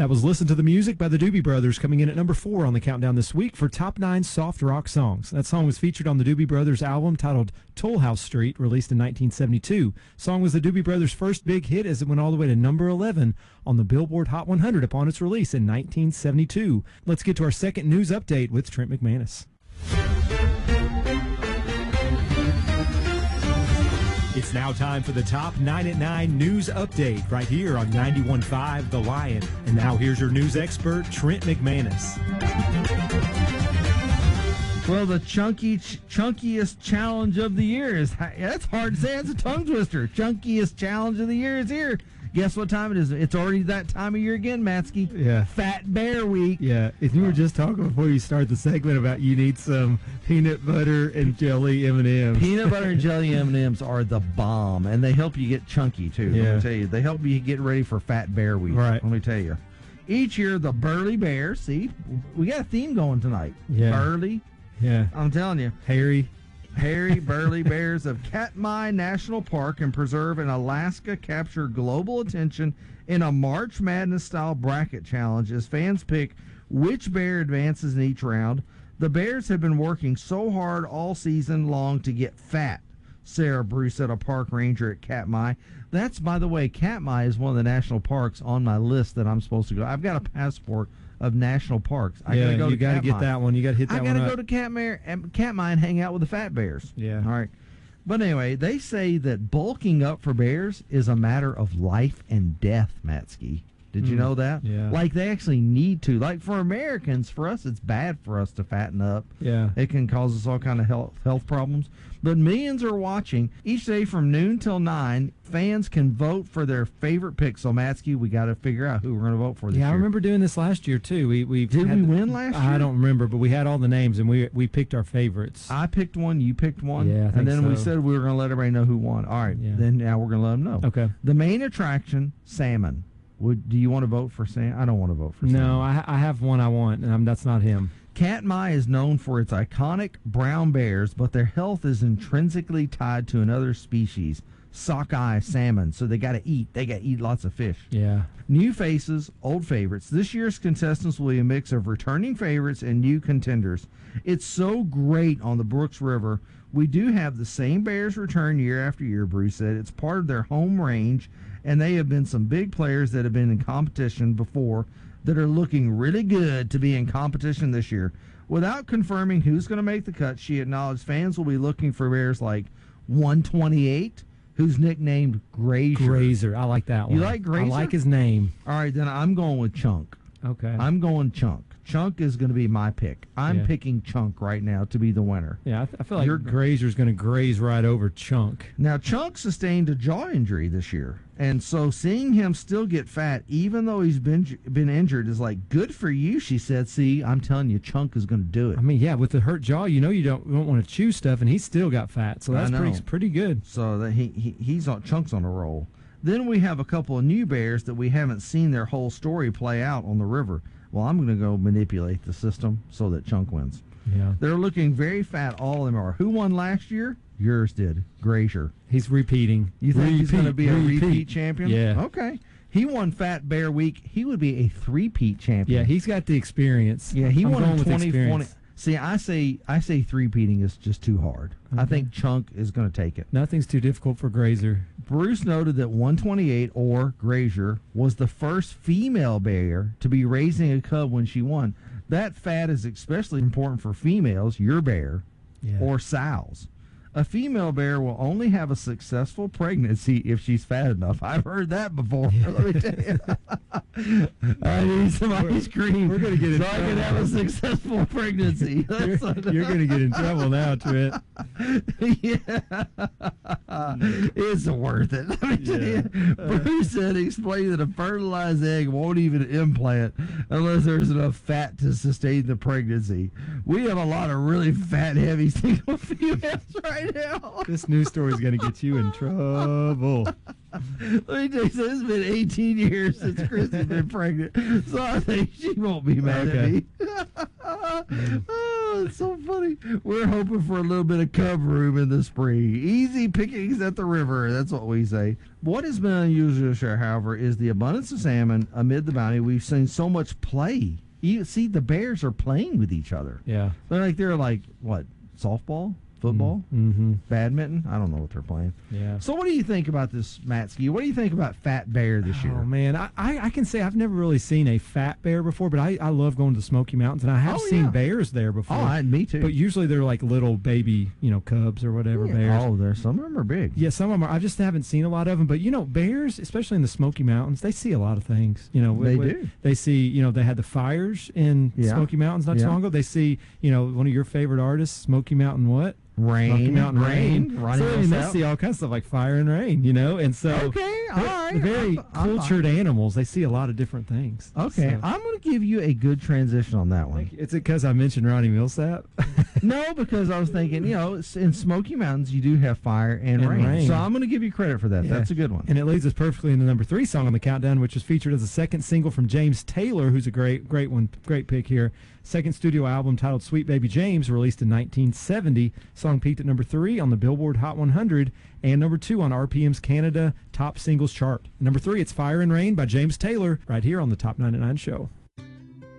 That was Listen to the Music by the Doobie Brothers, coming in at number 4 on the countdown this week for Top 9 Soft Rock Songs. That song was featured on the Doobie Brothers album titled Toll House Street, released in 1972. The song was the Doobie Brothers' first big hit as it went all the way to number 11 on the Billboard Hot 100 upon its release in 1972. Let's get to our second news update with Trent McManus. It's now time for the Top 9 at 9 News Update right here on 91.5 The Lion. And now here's your news expert, Trent McManus. Well, the chunkiest challenge of the year is, that's hard to say, it's a tongue twister. Chunkiest challenge of the year is here. Guess what time it is? It's already that time of year again, Matsky. Yeah. Fat Bear Week. Yeah. If you were just talking before you start the segment about you need some peanut butter and jelly M&Ms. Peanut butter and jelly M&Ms are the bomb, and they help you get chunky, too. Yeah. Let me tell you. They help you get ready for Fat Bear Week. Right. Let me tell you. Each year, the Burly Bears, see, we got a theme going tonight. Yeah. Burly. Yeah. I'm telling you. Hairy burly bears of Katmai National Park and Preserve in Alaska capture global attention in a March Madness-style bracket challenge as fans pick which bear advances in each round. The bears have been working so hard all season long to get fat, Sarah Brusette, a park ranger at Katmai. That's, by the way, Katmai is one of the national parks on my list that I'm supposed to go. I've got a passport of national parks. I gotta go you got to get Katmai. that one. You got to hit that one. I got to go to Katmai and hang out with the fat bears. Yeah. All right. But anyway, they say that bulking up for bears is a matter of life and death, Matsky. Did you know that? Yeah. Like, they actually need to. Like, for Americans, for us, it's bad for us to fatten up. Yeah. It can cause us all kind of health problems. But millions are watching. Each day from noon till 9, fans can vote for their favorite pick. So, Matsky, we got to figure out who we're going to vote for this year. Yeah, I remember doing this last year, too. Did we win last year? I don't remember, but we had all the names, and we picked our favorites. I picked one, you picked one. Yeah, I think and then we so. said we were going to let everybody know who won. All right, Yeah. then now we're going to let them know. Okay. The main attraction, salmon. Do you want to vote for salmon? I don't want to vote for salmon. No, I have one I want, and that's not him. Katmai is known for its iconic brown bears, but their health is intrinsically tied to another species, sockeye salmon. So they got to eat. They got to eat lots of fish. Yeah. New faces, old favorites. This year's contestants will be a mix of returning favorites and new contenders. It's so great on the Brooks River. We do have the same bears return year after year, Bruce said. It's part of their home range, and they have been some big players that have been in competition before that are looking really good to be in competition this year. Without confirming who's going to make the cut, she acknowledged fans will be looking for bears like 128, who's nicknamed Grazer. Grazer. I like that one. You like Grazer? I like his name. All right, then I'm going with Chunk. Okay. I'm going Chunk. Chunk is going to be my pick. I'm Yeah. picking Chunk right now to be the winner. Yeah, I feel like Grazer's going to graze right over Chunk. Now, Chunk sustained a jaw injury this year, and so seeing him still get fat, even though he's been injured, is like, good for you, she said. See, I'm telling you, Chunk is going to do it. I mean, yeah, with the hurt jaw, you don't want to chew stuff, and he's still got fat, so that's pretty good. So that he's on Chunk's on a roll. Then we have a couple of new bears that we haven't seen their whole story play out on the river. Well, I'm going to go manipulate the system so that Chunk wins. Yeah. They're looking very fat, all of them are. Who won last year? Yours did, Grazer. He's repeating. You think he's going to be a repeat champion? Yeah. Okay. He won Fat Bear Week. He would be a three-peat champion. Yeah, he's got the experience. Yeah, he won in with 2020. See, I say three-peating is just too hard. Okay. I think Chunk is going to take it. Nothing's too difficult for Grazer. Bruce noted that 128, or Grazer, was the first female bear to be raising a cub when she won. That fat is especially important for females, your bear, or sows. A female bear will only have a successful pregnancy if she's fat enough. I've heard that before. Let me tell you. I need some ice cream. We're going to get in so I can have a successful pregnancy. You're going to get in trouble now, Trent. Yeah. It's worth it. Let me tell you. Bruce said he explained that a fertilized egg won't even implant unless there's enough fat to sustain the pregnancy. We have a lot of really fat, heavy single females right now. This news story is going to get you in trouble. Let me tell you, so it's been 18 years since Chris has been pregnant, so I think she won't be mad at me. Oh, Oh, it's so funny. We're hoping for a little bit of cub room in the spring. Easy pickings at the river. That's what we say. What has been unusual this year, however, is the abundance of salmon amid the bounty. We've seen so much play. You see, the bears are playing with each other. Yeah. They're like, what, softball? Football? Mm-hmm. Badminton? I don't know what they're playing. Yeah. So what do you think about this, Matsky? What do you think about Fat Bear this year? Oh, man. I can say I've never really seen a fat bear before, but I love going to the Smoky Mountains, and I have seen bears there before. Oh, me too. But usually they're like little baby, cubs or whatever bears. Oh, some of them are big. Yeah, some of them are. I just haven't seen a lot of them. But, bears, especially in the Smoky Mountains, they see a lot of things. They do. They see, they had the fires in Smoky Mountains not too long ago. They see, one of your favorite artists, Smoky Mountain what? Rain. Mountain Rain. So, they see all kinds of stuff like fire and rain, and so okay, all right. Very cultured animals. They see a lot of different things. Okay, so. I'm going to give you a good transition on that one. Is it because I mentioned Ronnie Millsap? No, because I was thinking, in Smoky Mountains you do have fire and rain. So I'm going to give you credit for that. Yeah. That's a good one. And it leads us perfectly into number 3 song on the countdown, which is featured as a second single from James Taylor, who's a great one, great pick here. Second studio album titled Sweet Baby James, released in 1970. Song peaked at number 3 on the Billboard Hot 100 and number 2 on RPM's Canada Top Singles chart. Number 3, it's Fire and Rain by James Taylor, right here on the Top 99 Show.